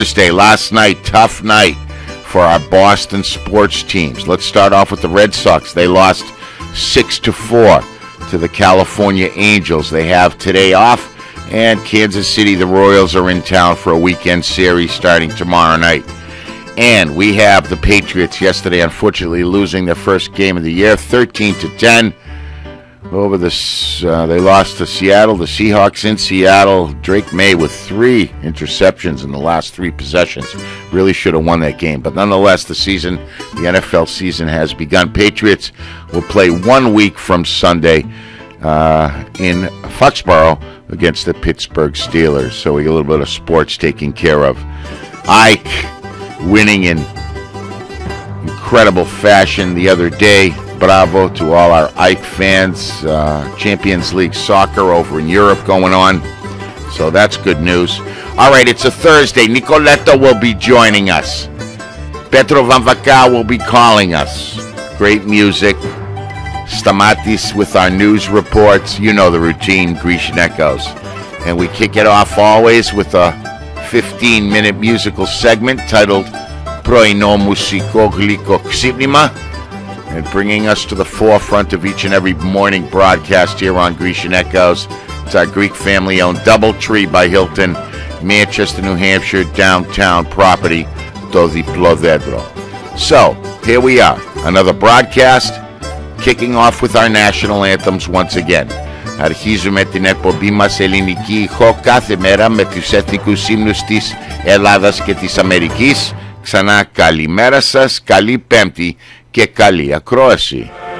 Thursday, last night, tough night for our Boston sports teams. Let's start off with the Red Sox. They lost 6-4 to the California Angels. They have today off, and Kansas City, the Royals, are in town for a weekend series starting tomorrow night. And we have the Patriots yesterday, unfortunately, losing their first game of the year, 13-10. Over this, they lost to Seattle. The Seahawks in Seattle. Drake May with 3 interceptions in the last 3 possessions. Really should have won that game. But nonetheless, the NFL season has begun. Patriots will play 1 week from Sunday in Foxborough against the Pittsburgh Steelers. So we get a little bit of sports taken care of. Ike winning in incredible fashion the other day. Bravo to all our Ike fans. Champions League soccer over in Europe going on. So that's good news. All right, it's a Thursday. Nicoletto will be joining us. Petro Van Vaca will be calling us. Great music. Stamatis with our news reports. You know the routine, Grecian Echoes. And we kick it off always with a 15-minute musical segment titled Πρωινό Μουσικό Γλυκό Ξύπνημα, and bringing us to the forefront of each and every morning broadcast here on Grecian Echoes. It's our Greek family-owned Doubletree by Hilton, Manchester, New Hampshire, downtown property, το διπλό δέντρο. So, here we are, another broadcast, kicking off with our national anthems once again. Αρχίζουμε την εκπομπή μας ελληνική ηχό κάθε μέρα με τους εθνικούς ύμνους της Ελλάδας και της Αμερικής. Ξανά καλημέρα σας, καλή Πέμπτη και καλή ακρόαση.